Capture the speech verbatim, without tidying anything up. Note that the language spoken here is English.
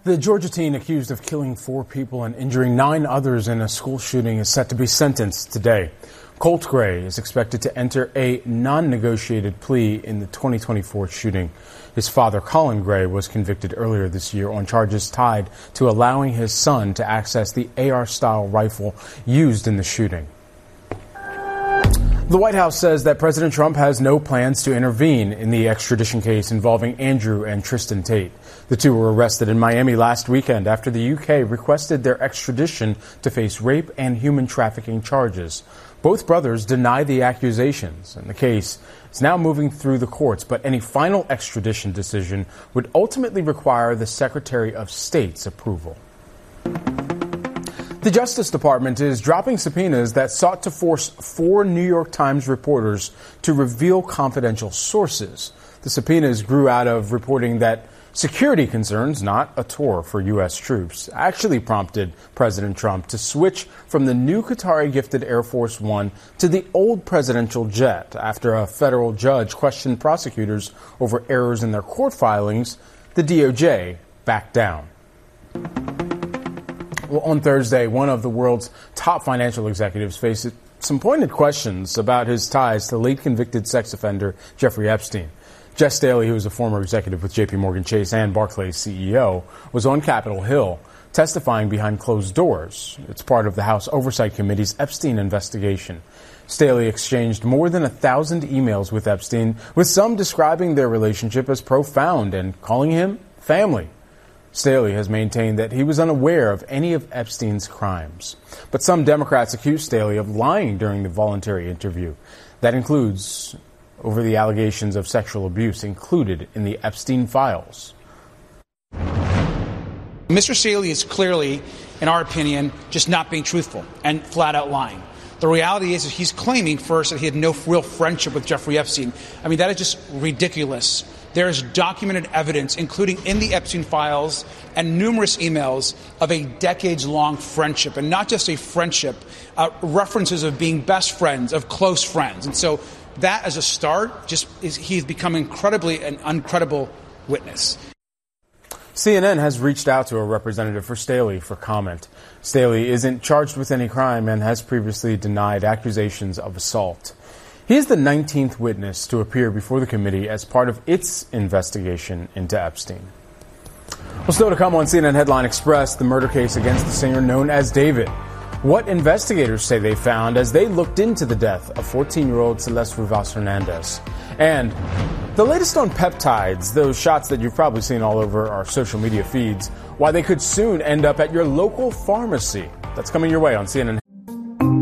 The Georgia teen accused of killing four people and injuring nine others in a school shooting is set to be sentenced today. Colt Gray is expected to enter a non-negotiated plea in the twenty twenty-four shooting. His father, Colin Gray, was convicted earlier this year on charges tied to allowing his son to access the A R-style rifle used in the shooting. The White House says that President Trump has no plans to intervene in the extradition case involving Andrew and Tristan Tate. The two were arrested in Miami last weekend after the U K requested their extradition to face rape and human trafficking charges. Both brothers deny the accusations, and the case is now moving through the courts, but any final extradition decision would ultimately require the Secretary of State's approval. The Justice Department is dropping subpoenas that sought to force four New York Times reporters to reveal confidential sources. The subpoenas grew out of reporting that security concerns, not a tour for U S troops, actually prompted President Trump to switch from the new Qatari-gifted Air Force One to the old presidential jet after a federal judge questioned prosecutors over errors in their court filings. The D O J backed down. Well, on Thursday, one of the world's top financial executives faced some pointed questions about his ties to late convicted sex offender Jeffrey Epstein. Jess Staley, who is a former executive with J P Morgan Chase and Barclays C E O, was on Capitol Hill testifying behind closed doors. It's part of the House Oversight Committee's Epstein investigation. Staley exchanged more than a thousand emails with Epstein, with some describing their relationship as profound and calling him family. Staley has maintained that he was unaware of any of Epstein's crimes. But some Democrats accuse Staley of lying during the voluntary interview. That includes over the allegations of sexual abuse included in the Epstein files. Mister Staley is clearly, in our opinion, just not being truthful and flat out lying. The reality is that he's claiming first that he had no real friendship with Jeffrey Epstein. I mean, that is just ridiculous. There is documented evidence, including in the Epstein files and numerous emails, of a decades-long friendship, and not just a friendship, uh, references of being best friends, of close friends. And so that, as a start, just is he's become incredibly an uncredible witness. C N N has reached out to a representative for Staley for comment. Staley isn't charged with any crime and has previously denied accusations of assault. He is the nineteenth witness to appear before the committee as part of its investigation into Epstein. Well, still to come on C N N Headline Express, the murder case against the singer known as David. What investigators say they found as they looked into the death of fourteen-year-old Celeste Rivas Hernandez. And the latest on peptides, those shots that you've probably seen all over our social media feeds, why they could soon end up at your local pharmacy. That's coming your way on C N N